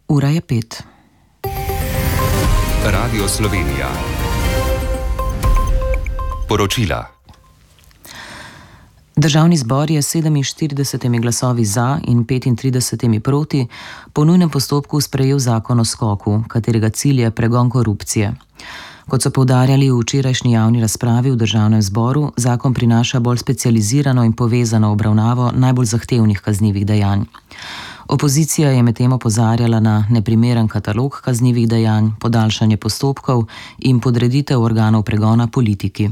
Ura je 5. Radio Slovenija. Poročila. Državni zbor je s 47 glasovi za in 35 proti po nujnem postopku sprejel zakon o skoku, katerega cilj je pregon korupcije. Kot so poudarjali v včerajšnji javni razpravi v državnem zboru, zakon prinaša bolj specializirano in povezano obravnavo najbolj zahtevnih kaznivih dejanj. Opozicija je medtem opozarjala na neprimeren katalog kaznivih dejanj, podaljšanje postopkov in podreditev organov pregona politiki.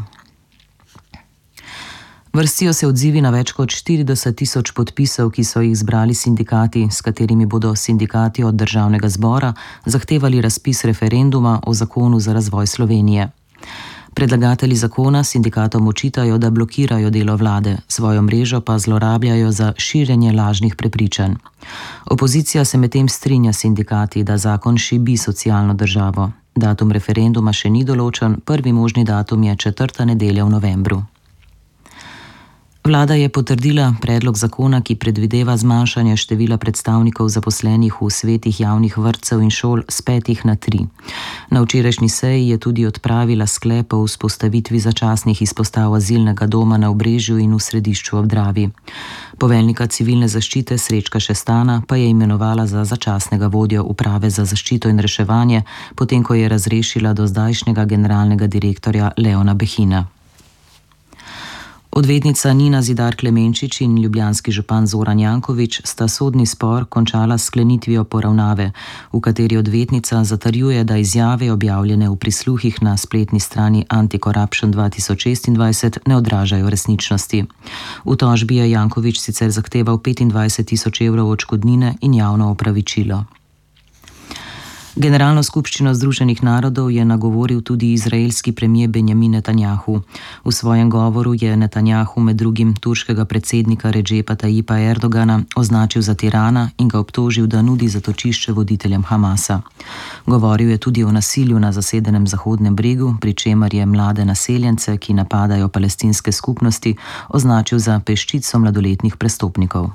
Vrstijo se odzivi na več kot 40 tisoč podpisov, ki so jih zbrali sindikati, s katerimi bodo sindikati od državnega zbora zahtevali razpis referenduma o zakonu za razvoj Slovenije. Predlagatelji zakona sindikatom očitajo, da blokirajo delo vlade, svojo mrežo pa zlorabljajo za širjenje lažnih prepričanj. Opozicija se medtem strinja s sindikati, da zakon šibi socialno državo. Datum referenduma še ni določen, prvi možni datum je 4. nedelja v novembru. Vlada je potrdila predlog zakona, ki predvideva zmanjšanje števila predstavnikov zaposlenih v svetih javnih vrtcev in šol s 5 na 3. Na včerajšnji seji je tudi odpravila sklep o vzpostavitvi začasnih izpostav azilnega doma na Obrežju in v Središču ob Dravi. Poveljnika civilne zaščite Srečka Šestana pa je imenovala za začasnega vodjo uprave za zaščito in reševanje, potem ko je razrešila dozdajšnjega generalnega direktorja Leona Behina. Odvetnica Nina Zidar Klemenčič in ljubljanski župan Zoran Janković sta sodni spor končala s sklenitvijo poravnave, v kateri odvetnica zatrjuje, da izjave objavljene v prisluhih na spletni strani Anti-Corruption 2026 ne odražajo resničnosti. V tožbi je Janković sicer zahteval 25.000 evrov odškodnine in javno opravičilo. Generalno skupščino Združenih narodov je nagovoril tudi izraelski premier Benjamin Netanjahu. V svojem govoru je Netanjahu med drugim turškega predsednika Redžepa Tayyipa Erdogana označil za tirana in ga obtožil, da nudi zatočišče voditeljem Hamasa. Govoril je tudi o nasilju na zasedenem Zahodnem bregu, pri čemer je mlade naseljence, ki napadajo palestinske skupnosti, označil za peščico mladoletnih prestopnikov.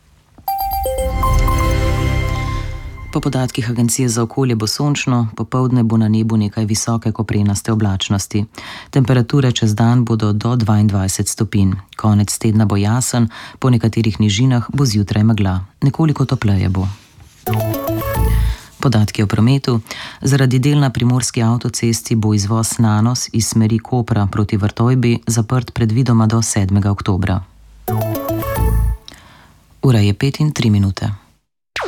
Po podatkih Agencije za okolje bo sončno, popoldne bo na nebu nekaj visoke koprenaste oblačnosti. Temperature čez dan bodo do 22 stopinj. Konec tedna bo jasen, po nekaterih nižinah bo zjutraj megla. Nekoliko topleje bo. Podatki o prometu. Zaradi del na primorski avtocesti bo izvoz Nanos iz smeri Kopra proti Vrtojbi zaprt predvidoma do 7. oktobra. Ura je 5:03.